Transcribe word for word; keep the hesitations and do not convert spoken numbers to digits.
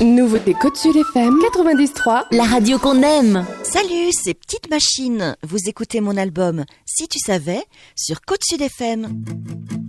Nouveauté Côte Sud F M quatre-vingt-dix trois, la radio qu'on aime. Salut, c'est Petite Machine. Vous écoutez mon album Si tu savais sur Côte Sud F M.